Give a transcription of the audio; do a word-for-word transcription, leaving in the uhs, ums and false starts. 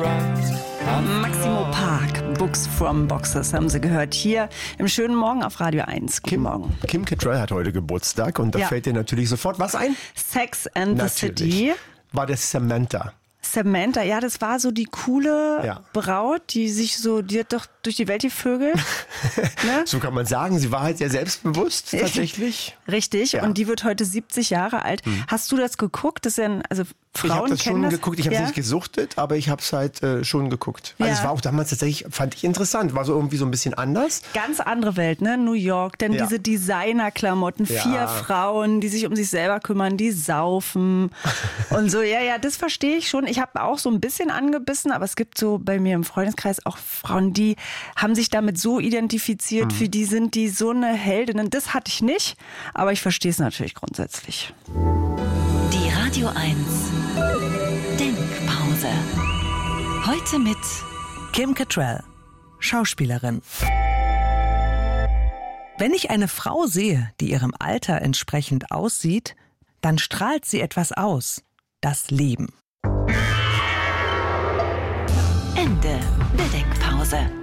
Maximo Park, Books from Boxes, haben Sie gehört hier im schönen Morgen auf Radio eins. Guten Kim, Morgen. Kim Cattrall hat heute Geburtstag und da Ja. fällt dir natürlich sofort was ein? Sex and the Natürlich. City. War das Samantha. Samantha, ja, das war so die coole Ja. Braut, die sich so, die hat doch durch die Welt gevögelt. Ne? So kann man sagen, sie war halt sehr selbstbewusst tatsächlich. Richtig, Ja. und die wird heute siebzig Jahre alt. Hm. Hast du das geguckt? Das ist ja ein, also Frauen Ich habe das kennen schon das. geguckt, ich habe es ja? nicht gesuchtet, aber ich habe es halt äh, schon geguckt. Also Ja. es war auch damals tatsächlich, fand ich interessant, war so irgendwie so ein bisschen anders. Ganz andere Welt, ne? New York, denn Ja. diese Designerklamotten, Ja. vier Frauen, die sich um sich selber kümmern, die saufen und so. Ja, ja, das verstehe ich schon. Ich habe auch so ein bisschen angebissen, aber es gibt so bei mir im Freundeskreis auch Frauen, die haben sich damit so identifiziert, Mhm. für die sind die so eine Heldin. Das hatte ich nicht, aber ich verstehe es natürlich grundsätzlich. Die Radio eins Denkpause. Heute mit Kim Cattrall, Schauspielerin. Wenn ich eine Frau sehe, die ihrem Alter entsprechend aussieht, dann strahlt sie etwas aus. Das Leben. Ende der Denkpause.